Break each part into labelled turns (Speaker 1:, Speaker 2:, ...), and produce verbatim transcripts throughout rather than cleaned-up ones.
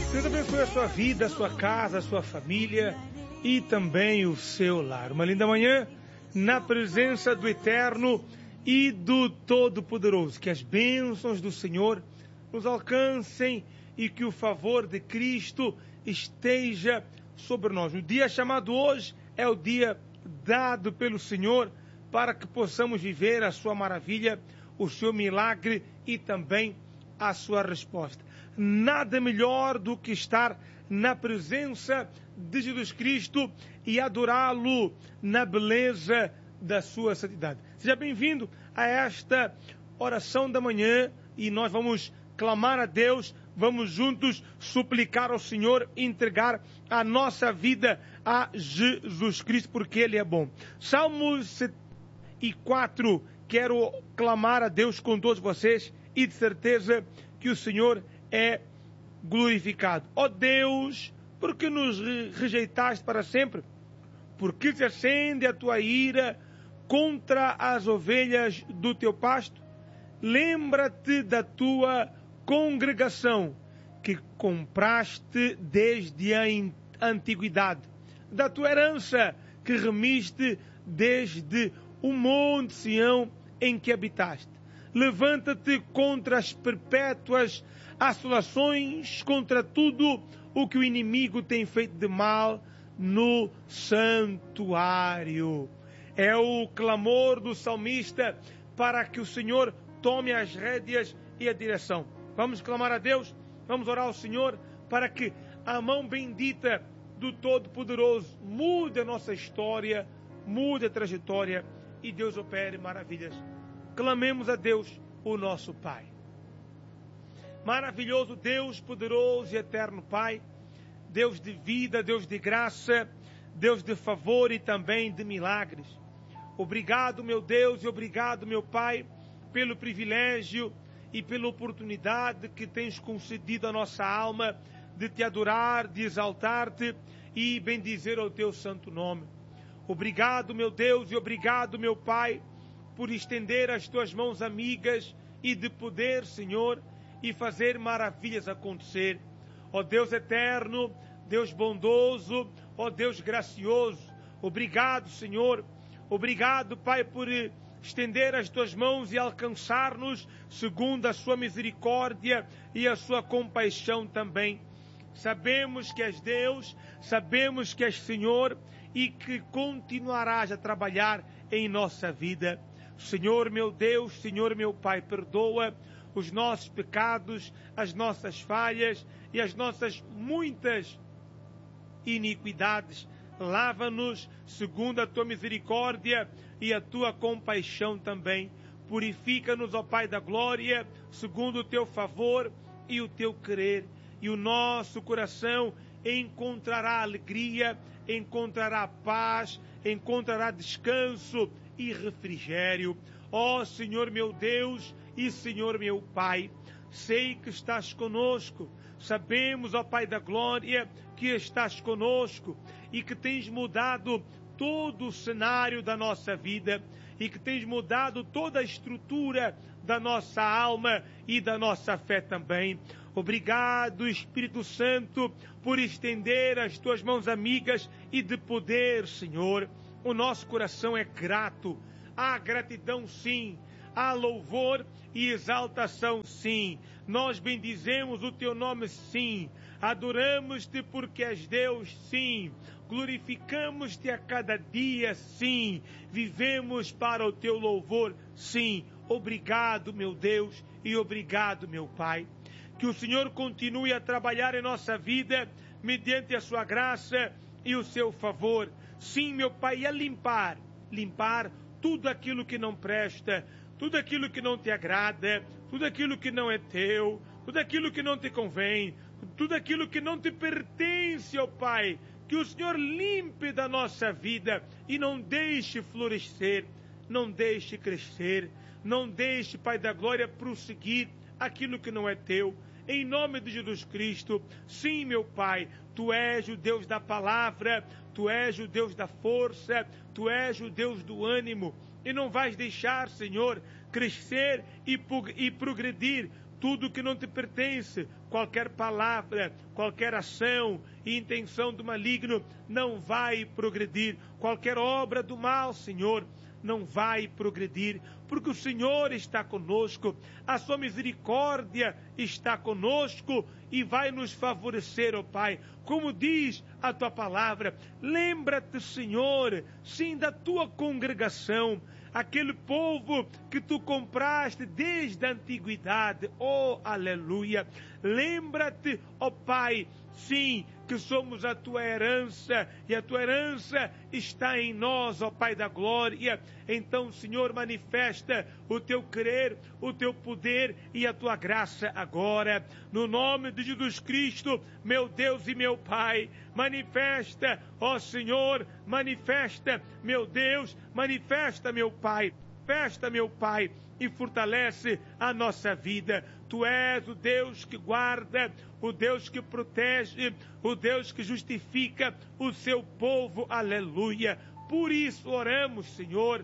Speaker 1: Deus abençoe a sua vida, a sua casa, a sua família e também o seu lar. Uma linda manhã na presença do Eterno e do Todo-Poderoso. Que as bênçãos do Senhor nos alcancem e que o favor de Cristo esteja sobre nós. O dia chamado hoje é o dia dado pelo Senhor para que possamos viver a sua maravilha, o seu milagre e também a sua resposta. Nada melhor do que estar na presença de Jesus Cristo e adorá-lo na beleza da sua santidade. Seja bem-vindo a esta oração da manhã e nós vamos clamar a Deus, vamos juntos suplicar ao Senhor, entregar a nossa vida a Jesus Cristo, porque Ele é bom. Salmos setenta e quatro, quero clamar a Deus com todos vocês e de certeza que o Senhor é glorificado. Ó Deus, por que nos rejeitaste para sempre? Por que se acende a tua ira contra as ovelhas do teu pasto? Lembra-te da tua congregação que compraste desde a antiguidade, da tua herança que remiste desde o monte Sião em que habitaste. Levanta-te contra as perpétuas assolações, contra tudo o que o inimigo tem feito de mal no santuário. É o clamor do salmista para que o Senhor tome as rédeas e a direção. Vamos clamar a Deus, vamos orar ao Senhor para que a mão bendita do Todo-Poderoso mude a nossa história, mude a trajetória e Deus opere maravilhas. Clamemos a Deus, o nosso Pai. Maravilhoso Deus, poderoso e eterno Pai, Deus de vida, Deus de graça, Deus de favor e também de milagres. Obrigado, meu Deus, e obrigado, meu Pai, pelo privilégio e pela oportunidade que tens concedido à nossa alma de te adorar, de exaltar-te e bendizer o teu santo nome. Obrigado, meu Deus, e obrigado, meu Pai, por estender as tuas mãos amigas e de poder, Senhor, e fazer maravilhas acontecer. Ó Deus eterno, Deus bondoso, ó Deus gracioso, obrigado, Senhor, obrigado, Pai, por estender as tuas mãos e alcançar-nos segundo a sua misericórdia e a sua compaixão também. Sabemos que és Deus, sabemos que és Senhor e que continuarás a trabalhar em nossa vida. Senhor meu Deus, Senhor meu Pai, perdoa os nossos pecados, as nossas falhas e as nossas muitas iniquidades. Lava-nos segundo a tua misericórdia e a tua compaixão também. Purifica-nos, ó Pai da glória, segundo o teu favor e o teu querer. E o nosso coração encontrará alegria, encontrará paz, encontrará descanso e refrigério. Ó Senhor meu Deus e Senhor meu Pai, sei que estás conosco. Sabemos, ó Pai da glória, que estás conosco e que tens mudado todo o cenário da nossa vida e que tens mudado toda a estrutura da nossa alma e da nossa fé também. Obrigado, Espírito Santo, por estender as tuas mãos amigas e de poder, Senhor. O nosso coração é grato. Há gratidão, sim. Há louvor e exaltação, sim. Nós bendizemos o teu nome, sim. Adoramos-te porque és Deus, sim. Glorificamos-te a cada dia, sim. Vivemos para o teu louvor, sim. Obrigado, meu Deus, e obrigado, meu Pai. Que o Senhor continue a trabalhar em nossa vida mediante a sua graça e o seu favor. Sim, meu Pai, a limpar, limpar tudo aquilo que não presta, tudo aquilo que não te agrada, tudo aquilo que não é teu, tudo aquilo que não te convém, tudo aquilo que não te pertence, ó Pai. Que o Senhor limpe da nossa vida e não deixe florescer, não deixe crescer, não deixe, Pai da glória, prosseguir aquilo que não é teu. Em nome de Jesus Cristo, sim, meu Pai, Tu és o Deus da palavra, Tu és o Deus da força, Tu és o Deus do ânimo, e não vais deixar, Senhor, crescer e, e progredir tudo que não te pertence, qualquer palavra, qualquer ação e intenção do maligno não vai progredir. Qualquer obra do mal, Senhor, não vai progredir, porque o Senhor está conosco, a sua misericórdia está conosco e vai nos favorecer, ó Pai. Como diz a tua palavra, lembra-te, Senhor, sim, da tua congregação, aquele povo que tu compraste desde a antiguidade, oh, aleluia. Lembra-te, ó Pai, sim, que somos a tua herança, e a tua herança está em nós, ó Pai da glória. Então, Senhor, manifesta o teu querer, o teu poder e a tua graça agora, no nome de Jesus Cristo, meu Deus e meu Pai. Manifesta, ó Senhor, manifesta, meu Deus, manifesta, meu Pai, manifesta, meu Pai, e fortalece a nossa vida. Tu és o Deus que guarda, o Deus que protege, o Deus que justifica o seu povo, aleluia. Por isso oramos, Senhor,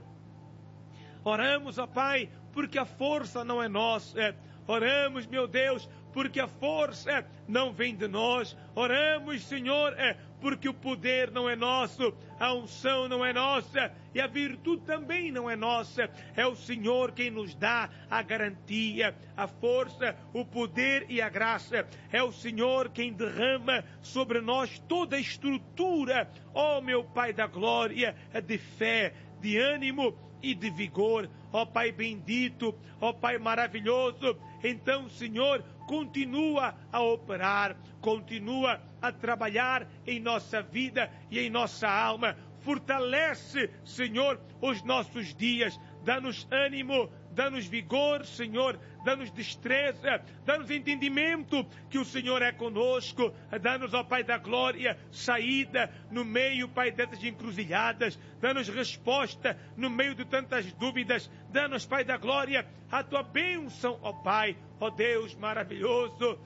Speaker 1: oramos, ó Pai, porque a força não é nossa, oramos, meu Deus, porque a força não vem de nós, oramos, Senhor, porque o poder não é nosso, a unção não é nossa e a virtude também não é nossa. É o Senhor quem nos dá a garantia, a força, o poder e a graça. É o Senhor quem derrama sobre nós toda a estrutura, ó meu Pai da glória, de fé, de ânimo e de vigor. Ó Pai bendito, ó Pai maravilhoso, então, Senhor, continua a operar, continua a trabalhar em nossa vida e em nossa alma. Fortalece, Senhor, os nossos dias, dá-nos ânimo, dá-nos vigor, Senhor, dá-nos destreza, dá-nos entendimento que o Senhor é conosco, dá-nos, ó Pai da glória, saída no meio, Pai, dessas encruzilhadas, dá-nos resposta no meio de tantas dúvidas, dá-nos, Pai da glória, a tua bênção, ó Pai, ó Deus maravilhoso,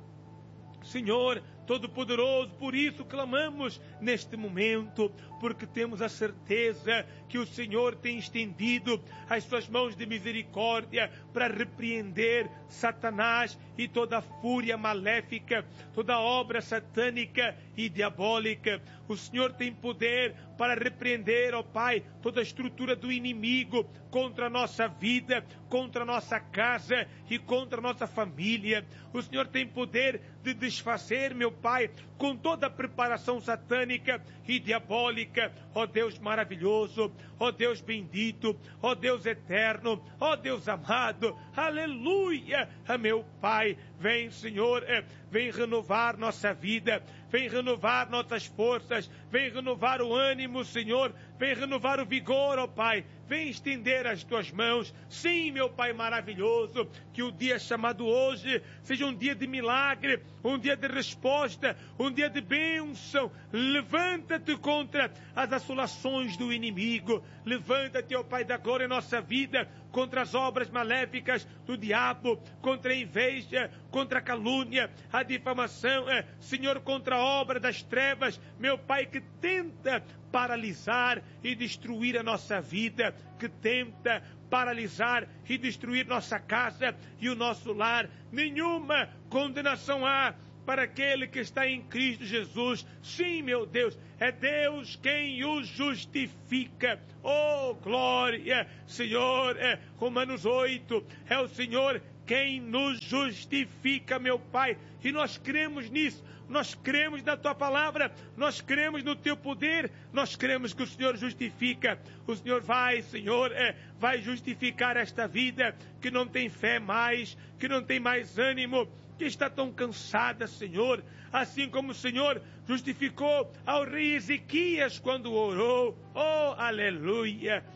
Speaker 1: Senhor Todo-Poderoso. Por isso clamamos neste momento, porque temos a certeza que o Senhor tem estendido as suas mãos de misericórdia para repreender Satanás e toda a fúria maléfica, toda a obra satânica e diabólica. O Senhor tem poder para repreender, ó Pai, toda a estrutura do inimigo contra a nossa vida, contra a nossa casa e contra a nossa família. O Senhor tem poder de desfazer, meu Pai, com toda a preparação satânica e diabólica, ó Deus maravilhoso, ó Deus bendito, ó Deus eterno, ó Deus amado, aleluia, meu Pai. Vem, Senhor, vem renovar nossa vida, vem renovar nossas forças, vem renovar o ânimo, Senhor, vem renovar o vigor, ó Pai, vem estender as tuas mãos. Sim, meu Pai maravilhoso, que o dia chamado hoje seja um dia de milagre, um dia de resposta, um dia de bênção. Levanta-te contra as assolações do inimigo, levanta-te, ó Pai da glória, em nossa vida, contra as obras maléficas do diabo, contra a inveja, contra a calúnia, a difamação, é, Senhor, contra a obra das trevas, meu Pai, que tenta paralisar e destruir a nossa vida, que tenta paralisar e destruir nossa casa e o nosso lar. Nenhuma condenação há para aquele que está em Cristo Jesus. Sim, meu Deus, é Deus quem o justifica. Oh, glória, Senhor, é Romanos oito, é o Senhor quem nos justifica, meu Pai, e nós cremos nisso. Nós cremos na tua palavra, nós cremos no teu poder, nós cremos que o Senhor justifica. O Senhor vai, Senhor, é, vai justificar esta vida que não tem fé mais, que não tem mais ânimo, que está tão cansada, Senhor. Assim como o Senhor justificou ao rei Ezequias quando orou. Oh, aleluia!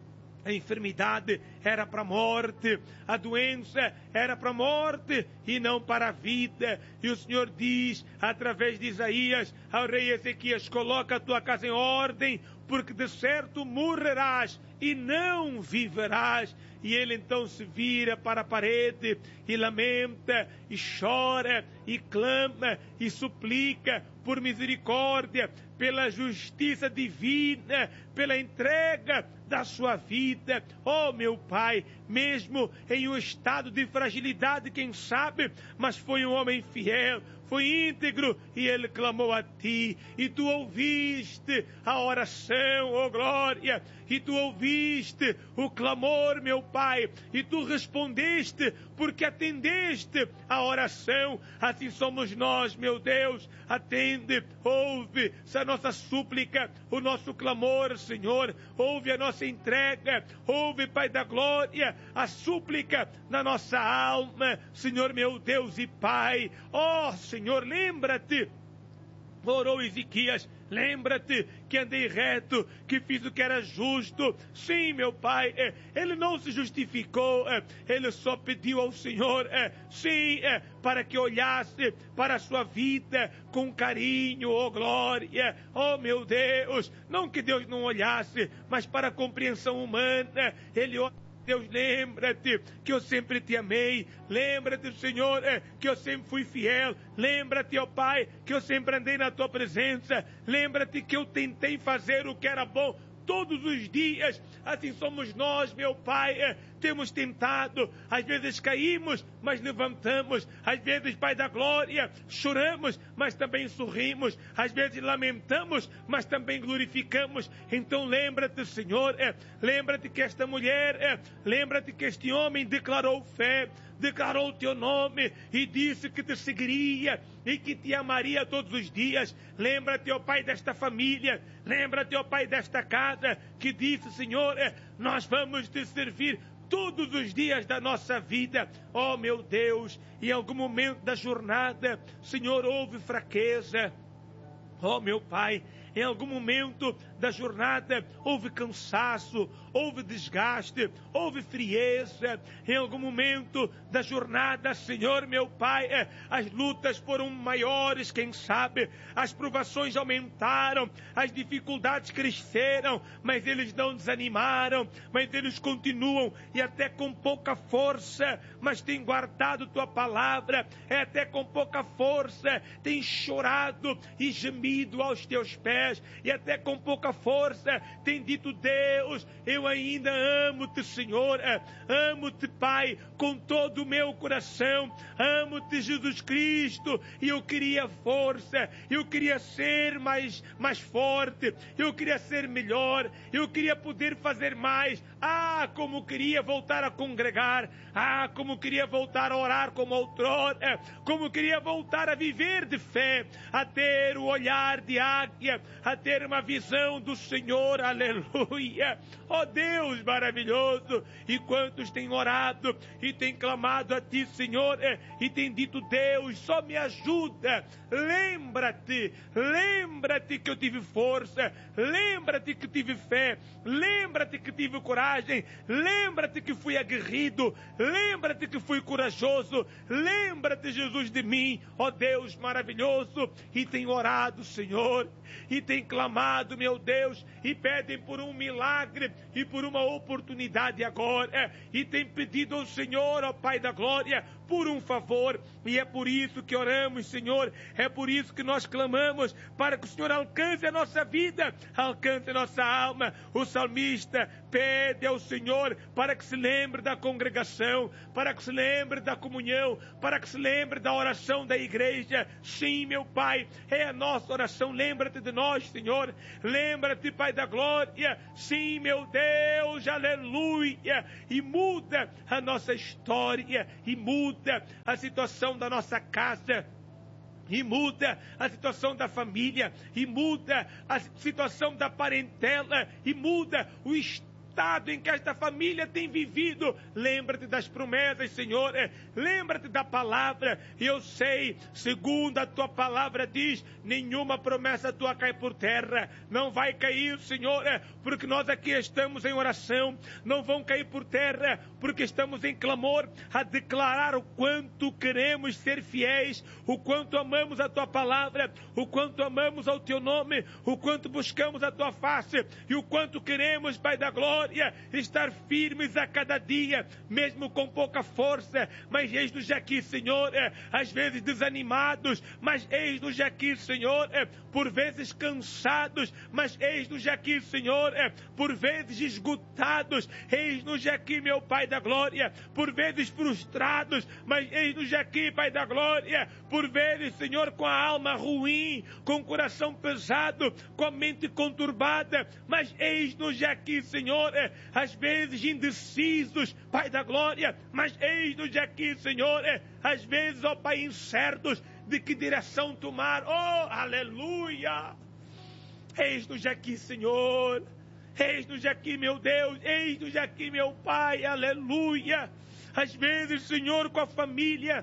Speaker 1: A enfermidade era para a morte, a doença era para a morte e não para a vida. E o Senhor diz, através de Isaías, ao rei Ezequias: coloca a tua casa em ordem, porque de certo morrerás e não viverás. E ele então se vira para a parede e lamenta, e chora, e clama, e suplica por misericórdia, pela justiça divina, pela entrega da sua vida. Oh, meu Pai, mesmo em um estado de fragilidade, quem sabe, mas foi um homem fiel, foi íntegro, e ele clamou a ti, e tu ouviste a oração, ó glória, e tu ouviste o clamor, meu Pai, e tu respondeste, porque atendeste a oração. Assim somos nós, meu Deus, atende, ouve a nossa súplica, o nosso clamor, Senhor, ouve a nossa entrega, ouve, Pai da glória, a súplica na nossa alma, Senhor, meu Deus e Pai. Ó Senhor, lembra-te, orou Ezequias, lembra-te que andei reto, que fiz o que era justo. Sim, meu Pai, ele não se justificou, ele só pediu ao Senhor, sim, para que olhasse para a sua vida com carinho, ó glória, ó meu Deus, não que Deus não olhasse, mas para a compreensão humana, ele olha. Deus, lembra-te que eu sempre te amei, lembra-te, Senhor, que eu sempre fui fiel, lembra-te, ó Pai, que eu sempre andei na tua presença, lembra-te que eu tentei fazer o que era bom todos os dias. Assim somos nós, meu Pai, temos tentado, às vezes caímos, mas levantamos, às vezes, Pai da glória, choramos, mas também sorrimos, às vezes lamentamos, mas também glorificamos. Então lembra-te, Senhor, lembra-te que esta mulher, lembra-te que este homem declarou fé, declarou o teu nome e disse que te seguiria e que te amaria todos os dias. Lembra-te, ó Pai, desta família, lembra-te, ó Pai, desta casa, que disse, Senhor, nós vamos te servir todos os dias da nossa vida. Ó meu Deus, em algum momento da jornada, Senhor, houve fraqueza. Ó meu Pai, em algum momento da jornada houve cansaço, houve desgaste, houve frieza. Em algum momento da jornada, Senhor, meu Pai, as lutas foram maiores, quem sabe, as provações aumentaram, as dificuldades cresceram, mas eles não desanimaram, mas eles continuam, e até com pouca força, mas têm guardado tua palavra, é até com pouca força, têm chorado e gemido aos teus pés, e até com pouca força tem dito, Deus, eu ainda amo-te, Senhor, amo-te, Pai, com todo o meu coração, amo-te, Jesus Cristo, e eu queria força, eu queria ser mais, mais forte, eu queria ser melhor, eu queria poder fazer mais. Ah, como queria voltar a congregar, ah, como queria voltar a orar como outrora, como queria voltar a viver de fé, a ter o olhar de águia, a ter uma visão do Senhor, aleluia. Ó Deus maravilhoso, e quantos têm orado e têm clamado a ti, Senhor, e têm dito, Deus, só me ajuda, lembra-te, lembra-te que eu tive força, lembra-te que tive fé, lembra-te que tive coragem, lembra-te que fui aguerrido, lembra-te que fui corajoso, lembra-te, Jesus, de mim, ó Deus maravilhoso, e tem orado, Senhor, e tem clamado, meu Deus, e pedem por um milagre e por uma oportunidade agora, e tem pedido ao Senhor, ó Pai da glória, por um favor, e é por isso que oramos, Senhor, é por isso que nós clamamos, para que o Senhor alcance a nossa vida, alcance a nossa alma. O salmista pede ao Senhor para que se lembre da congregação, para que se lembre da comunhão, para que se lembre da oração da igreja. Sim, meu Pai, é a nossa oração, lembra-te de nós, Senhor, lembra-te, Pai da glória, sim, meu Deus, aleluia, e muda a nossa história, e muda a situação da nossa casa, e muda a situação da família, e muda a situação da parentela, e muda o estado em que esta família tem vivido. Lembra-te das promessas, Senhor, lembra-te da palavra. Eu sei, segundo a tua palavra diz, nenhuma promessa tua cai por terra, não vai cair, Senhor, porque nós aqui estamos em oração, não vão cair por terra, porque estamos em clamor, a declarar o quanto queremos ser fiéis, o quanto amamos a tua palavra, o quanto amamos ao teu nome, o quanto buscamos a tua face, e o quanto queremos, Pai da glória, glória, estar firmes a cada dia, mesmo com pouca força, mas eis-nos aqui, Senhor, às vezes desanimados, mas eis-nos aqui, Senhor, por vezes cansados, mas eis-nos aqui, Senhor, por vezes esgotados, eis-nos aqui, meu Pai da glória, por vezes frustrados, mas eis-nos aqui, Pai da glória, por vezes, Senhor, com a alma ruim, com o coração pesado, com a mente conturbada, mas eis-nos aqui, Senhor, às vezes indecisos, Pai da glória, mas eis-nos aqui, Senhor, às vezes, ó Pai, incertos de que direção tomar. Oh, aleluia! Eis-nos aqui, Senhor, eis-nos aqui, meu Deus, eis-nos aqui, meu Pai, aleluia! Às vezes, Senhor, com a família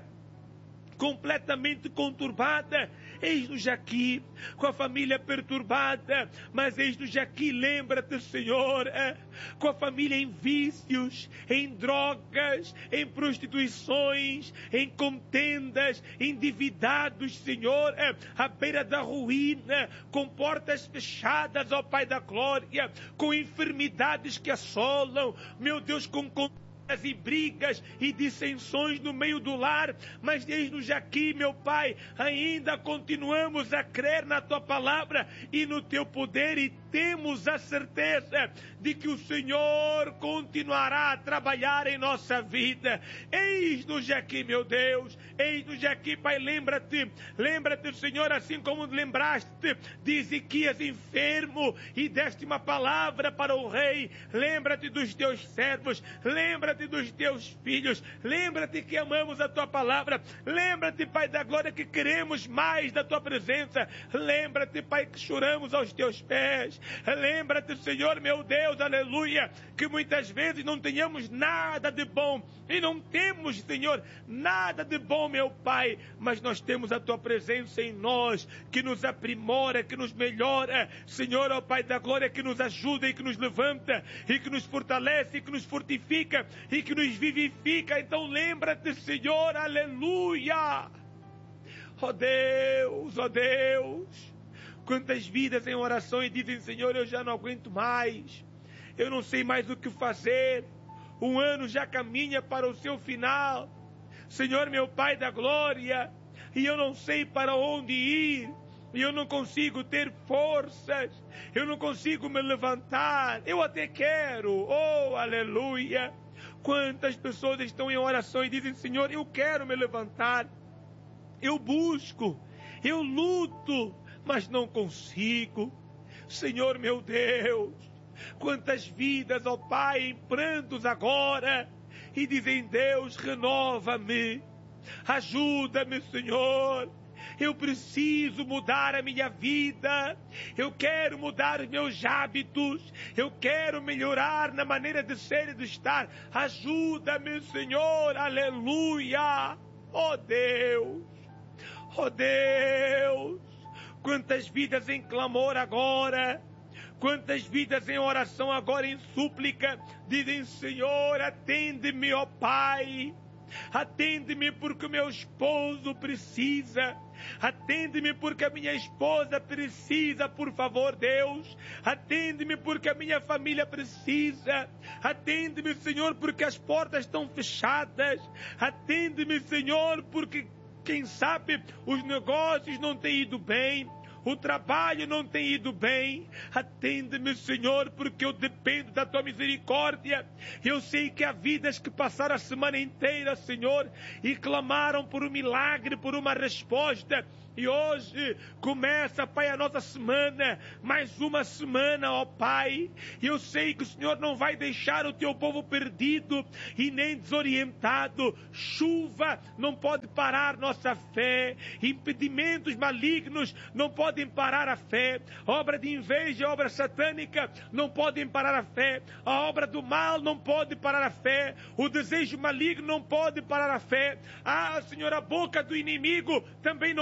Speaker 1: completamente conturbada, eis-nos aqui, com a família perturbada, mas eis-nos aqui, lembra-te, Senhor, é, com a família em vícios, em drogas, em prostituições, em contendas, endividados, Senhor, é, à beira da ruína, com portas fechadas, ó Pai da glória, com enfermidades que assolam, meu Deus, com e brigas e dissensões no meio do lar, mas eis-nos aqui, meu Pai, ainda continuamos a crer na Tua palavra e no Teu poder, e temos a certeza de que o Senhor continuará a trabalhar em nossa vida. Eis-nos aqui, meu Deus, eis-nos aqui, Pai, lembra-te, lembra-te, Senhor, assim como lembraste de Ezequias enfermo e deste uma palavra para o rei, lembra-te dos Teus servos, lembra-te dos Teus filhos, lembra-te que amamos a Tua palavra, lembra-te, Pai da glória, que queremos mais da Tua presença, lembra-te, Pai, que choramos aos Teus pés, lembra-te, Senhor, meu Deus, aleluia, que muitas vezes não tenhamos nada de bom, e não temos, Senhor, nada de bom, meu Pai, mas nós temos a Tua presença em nós, que nos aprimora, que nos melhora, Senhor, ó Pai da glória, que nos ajuda e que nos levanta, e que nos fortalece, e que nos fortifica, e que nos vivifica. Então lembra-te, Senhor, aleluia, ó Deus, ó Deus, quantas vidas em oração e dizem, Senhor, eu já não aguento mais, eu não sei mais o que fazer, um ano já caminha para o seu final, Senhor, meu Pai da glória, e eu não sei para onde ir, e eu não consigo ter forças, eu não consigo me levantar, eu até quero, oh, aleluia. Quantas pessoas estão em oração e dizem, Senhor, eu quero me levantar, eu busco, eu luto, mas não consigo. Senhor, meu Deus, quantas vidas, ó Pai, em prantos agora, e dizem, Deus, renova-me, ajuda-me, Senhor, eu preciso mudar a minha vida, eu quero mudar os meus hábitos, eu quero melhorar na maneira de ser e de estar, ajuda-me, Senhor, aleluia, ó Deus, ó Deus, quantas vidas em clamor agora, quantas vidas em oração agora, em súplica, dizem, Senhor, atende-me, ó Pai, atende-me porque o meu esposo precisa, atende-me porque a minha esposa precisa, por favor, Deus, atende-me porque a minha família precisa, atende-me, Senhor, porque as portas estão fechadas, atende-me, Senhor, porque, quem sabe, os negócios não têm ido bem, o trabalho não tem ido bem, atende-me, Senhor, porque eu dependo da Tua misericórdia. Eu sei que há vidas que passaram a semana inteira, Senhor, e clamaram por um milagre, por uma resposta, e hoje começa, Pai, a nossa semana, mais uma semana, ó Pai, e eu sei que o Senhor não vai deixar o Teu povo perdido e nem desorientado. Chuva não pode parar nossa fé, impedimentos malignos não podem parar a fé, obra de inveja, obra satânica não podem parar a fé, a obra do mal não pode parar a fé, o desejo maligno não pode parar a fé, ah, Senhor, a boca do inimigo também não pode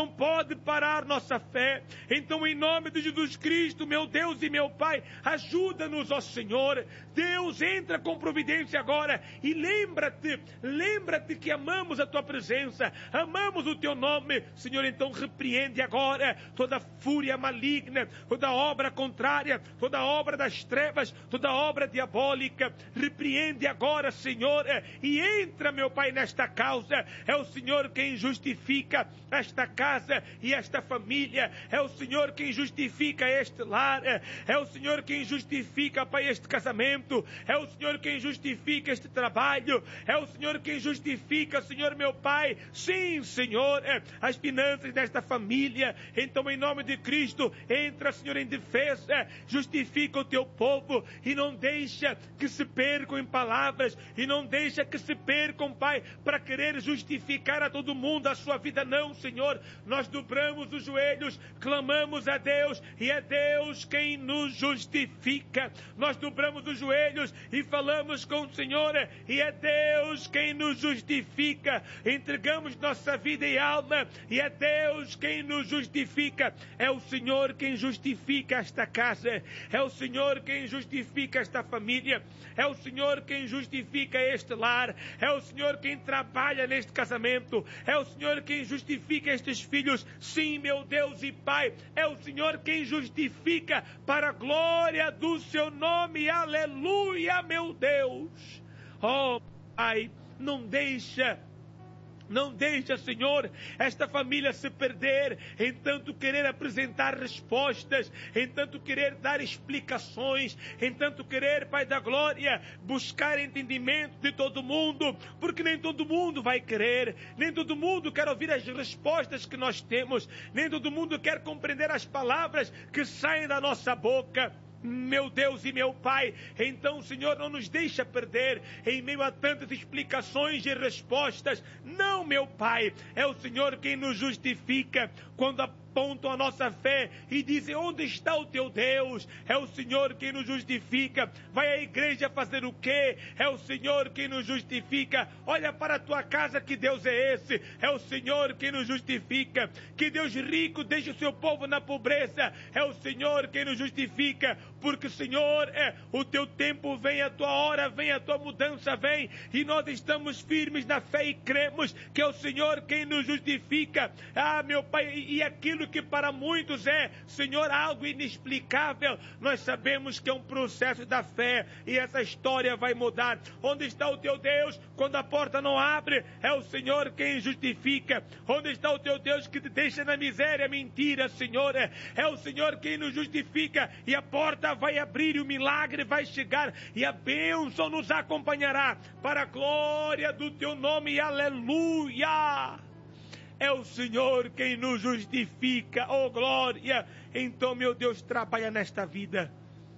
Speaker 1: pode parar nossa fé. Então, em nome de Jesus Cristo, meu Deus e meu Pai, ajuda-nos, ó Senhor. Deus, entra com providência agora e lembra-te, lembra-te que amamos a tua presença, amamos o teu nome. Senhor, então repreende agora toda fúria maligna, toda obra contrária, toda obra das trevas, toda obra diabólica. Repreende agora, Senhor, e entra, meu Pai, nesta causa. É o Senhor quem justifica esta casa e esta família. É o Senhor quem justifica este lar. É o Senhor quem justifica, Pai, este casamento. É o Senhor quem justifica este trabalho. É o Senhor quem justifica, Senhor, meu Pai, sim, Senhor, as finanças desta família. Então, em nome de Cristo, entra, Senhor, em defesa, justifica o teu povo e não deixa que se percam em palavras, e não deixa que se percam, Pai, para querer justificar a todo mundo a sua vida. Não, Senhor, nós dobramos os joelhos, clamamos a Deus, e é Deus quem nos justifica. Nós dobramos os joelhos e falamos com o Senhor, e é Deus quem nos justifica. Entregamos nossa vida e alma, e é Deus quem nos justifica. É o Senhor quem justifica esta casa, é o Senhor quem justifica esta família, é o Senhor quem justifica este lar, é o Senhor quem trabalha neste casamento, é o Senhor quem justifica estes filhos. Sim, meu Deus e Pai, é o Senhor quem justifica para a glória do seu nome. Aleluia, meu Deus. Oh, Pai, não deixa Não deixa, Senhor, esta família se perder em tanto querer apresentar respostas, em tanto querer dar explicações, em tanto querer, Pai da glória, buscar entendimento de todo mundo, porque nem todo mundo vai querer, nem todo mundo quer ouvir as respostas que nós temos, nem todo mundo quer compreender as palavras que saem da nossa boca. Meu Deus e meu Pai, então, Senhor, não nos deixa perder em meio a tantas explicações e respostas. Não, meu Pai, é o Senhor quem nos justifica quando apontam a nossa fé e dizem: onde está o teu Deus? É o Senhor quem nos justifica. Vai à igreja fazer o quê? É o Senhor quem nos justifica. Olha para a tua casa, que Deus é esse? É o Senhor quem nos justifica. Que Deus rico deixe o seu povo na pobreza. É o Senhor quem nos justifica. Porque, Senhor, é, o teu tempo vem, a tua hora vem, a tua mudança vem, e nós estamos firmes na fé e cremos que é o Senhor quem nos justifica. Ah, meu Pai, e aquilo que para muitos é, Senhor, algo inexplicável, nós sabemos que é um processo da fé, e essa história vai mudar. Onde está o teu Deus quando a porta não abre? É o Senhor quem justifica. Onde está o teu Deus que te deixa na miséria? Mentira, Senhor, é, é o Senhor quem nos justifica, e a porta vai abrir, e o milagre vai chegar, e a bênção nos acompanhará, para a glória do teu nome. Aleluia! É o Senhor quem nos justifica, oh glória! Então, meu Deus, trabalha nesta vida,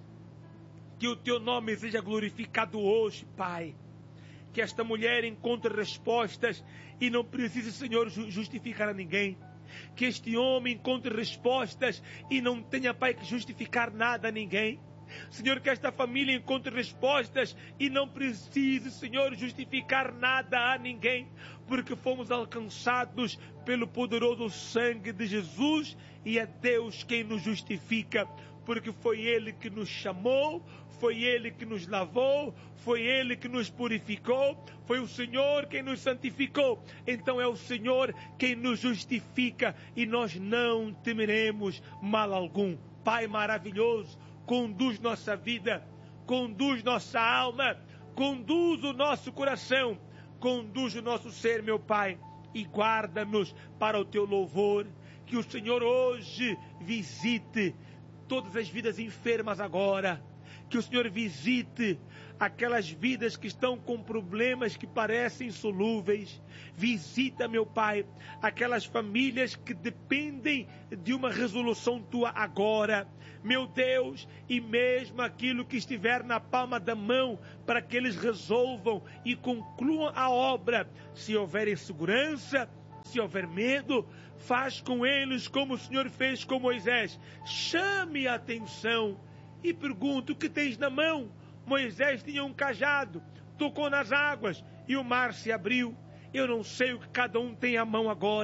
Speaker 1: que o teu nome seja glorificado hoje, Pai. Que esta mulher encontre respostas e não precise, Senhor, justificar a ninguém. Que este homem encontre respostas e não tenha, Pai, que justificar nada a ninguém. Senhor, que esta família encontre respostas e não precise, Senhor, justificar nada a ninguém, porque fomos alcançados pelo poderoso sangue de Jesus, e é Deus quem nos justifica, porque foi Ele que nos chamou, foi Ele que nos lavou, foi Ele que nos purificou, foi o Senhor quem nos santificou. Então é o Senhor quem nos justifica, e nós não temeremos mal algum. Pai maravilhoso, conduz nossa vida, conduz nossa alma, conduz o nosso coração, conduz o nosso ser, meu Pai, e guarda-nos para o teu louvor. Que o Senhor hoje visite todas as vidas enfermas agora. Que o Senhor visite aquelas vidas que estão com problemas que parecem insolúveis. Visita, meu Pai, aquelas famílias que dependem de uma resolução tua agora. Meu Deus, e mesmo aquilo que estiver na palma da mão, para que eles resolvam e concluam a obra. Se houver insegurança, se houver medo, faz com eles como o Senhor fez com Moisés. Chame a atenção e pergunta: o que tens na mão? Moisés tinha um cajado, tocou nas águas e o mar se abriu. Eu não sei o que cada um tem à mão agora.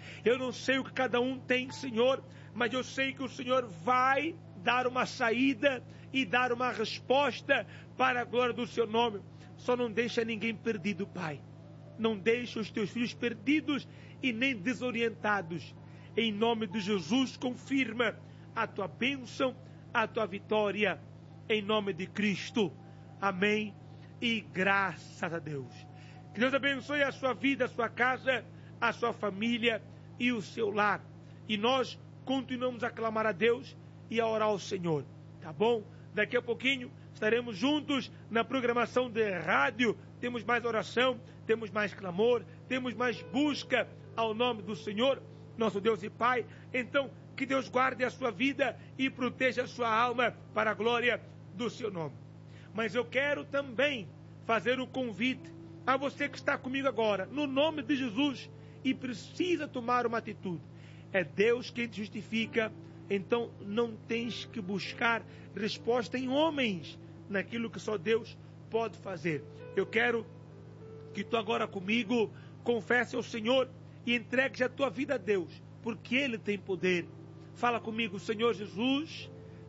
Speaker 1: Eu não sei o que cada um tem, Senhor, mas eu sei que o Senhor vai dar uma saída e dar uma resposta para a glória do Seu nome. Só não deixa ninguém perdido, Pai. Não deixa os Teus filhos perdidos e nem desorientados. Em nome de Jesus, confirma a Tua bênção, a Tua vitória, em nome de Cristo. Amém e graças a Deus. Que Deus abençoe a sua vida, a sua casa, a sua família e o seu lar. E nós continuamos a clamar a Deus e a orar ao Senhor, tá bom? Daqui a pouquinho estaremos juntos na programação de rádio. Temos mais oração, temos mais clamor, temos mais busca ao nome do Senhor, nosso Deus e Pai. Então, que Deus guarde a sua vida e proteja a sua alma para a glória do seu nome. Mas eu quero também fazer um convite a você que está comigo agora, no nome de Jesus, e precisa tomar uma atitude. É Deus quem te justifica, então não tens que buscar resposta em homens, naquilo que só Deus pode fazer. Eu quero que tu agora comigo confesse ao Senhor e entregues a tua vida a Deus, porque Ele tem poder. Fala comigo: Senhor Jesus,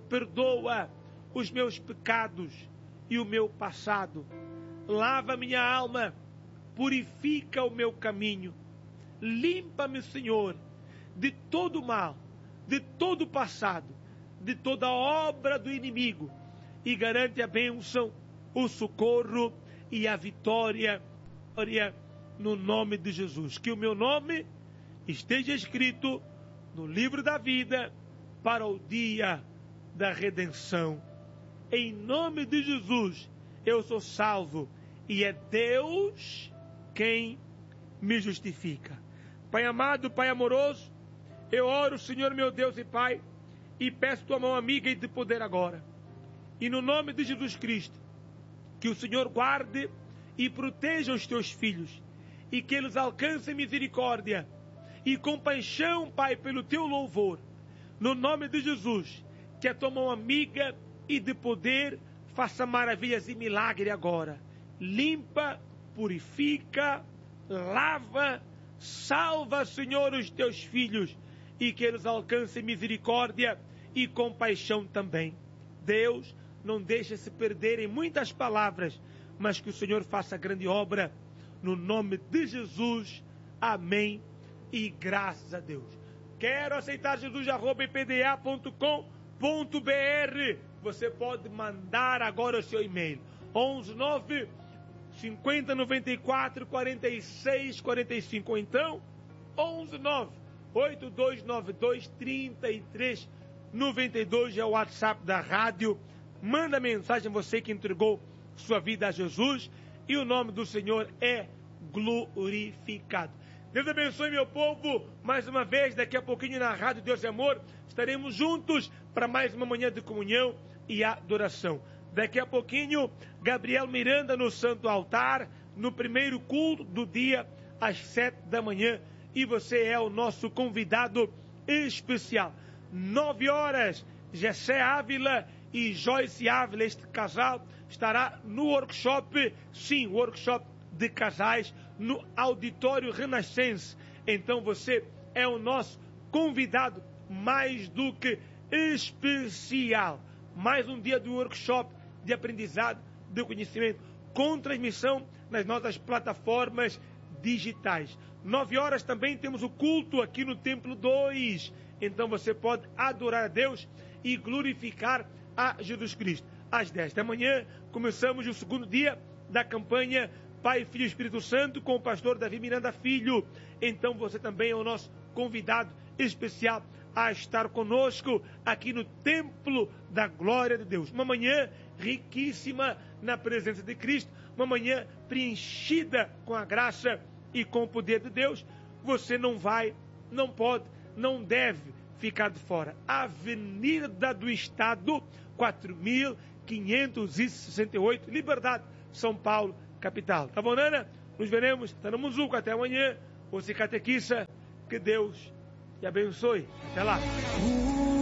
Speaker 1: perdoa os meus pecados e o meu passado. Lava minha alma, purifica o meu caminho. Limpa-me, Senhor, de todo o mal, de todo o passado, de toda obra do inimigo, e garante a bênção, o socorro e a vitória, vitória no nome de Jesus. Que o meu nome esteja escrito no livro da vida para o dia da redenção. Em nome de Jesus, eu sou salvo e é Deus quem me justifica. Pai amado, Pai amoroso, eu oro, Senhor meu Deus e Pai, e peço tua mão amiga e de poder agora. E no nome de Jesus Cristo, que o Senhor guarde e proteja os teus filhos, e que eles alcancem misericórdia e compaixão, Pai, pelo teu louvor. No nome de Jesus, que a tua mão amiga e de poder faça maravilhas e milagre agora. Limpa, purifica, lava, salva, Senhor, os teus filhos, e que eles alcancem misericórdia e compaixão também. Deus, não deixe se perder em muitas palavras, mas que o Senhor faça grande obra, no nome de Jesus. Amém e graças a Deus. Quero aceitar Jesus, arroba ipda ponto com ponto br. Você pode mandar agora o seu e-mail. onze nove cinquenta noventa e quatro quarenta e seis quarenta e cinco, ou então onze nove oito dois nove dois trinta e três noventa e dois é o WhatsApp da rádio. Manda mensagem, você que entregou sua vida a Jesus, e o nome do Senhor é glorificado. Deus abençoe, meu povo, mais uma vez. Daqui a pouquinho na Rádio Deus é Amor estaremos juntos para mais uma manhã de comunhão e adoração. Daqui a pouquinho, Gabriel Miranda no Santo Altar, no primeiro culto do dia, às sete da manhã, e você é o nosso convidado especial. Nove horas, Gessé Ávila e Joyce Ávila, este casal, estará no workshop, sim, workshop de casais, no Auditório Renascença. Então você é o nosso convidado mais do que especial. Mais um dia do workshop de aprendizado, de conhecimento, com transmissão nas nossas plataformas digitais. Nove horas também temos o culto aqui no Templo dois. Então você pode adorar a Deus e glorificar a Jesus Cristo. Às dez da manhã, começamos o segundo dia da campanha Pai, Filho e Espírito Santo, com o pastor Davi Miranda Filho. Então você também é o nosso convidado especial a estar conosco aqui no Templo da Glória de Deus. Uma manhã riquíssima na presença de Cristo, uma manhã preenchida com a graça e com o poder de Deus. Você não vai, não pode, não deve ficar de fora. Avenida do Estado, quatro mil quinhentos e sessenta e oito, Liberdade, São Paulo, capital. Tá bom, Nana? Nos veremos, tá no Muzuco, até amanhã. Você catequista, que Deus te abençoe. Até lá.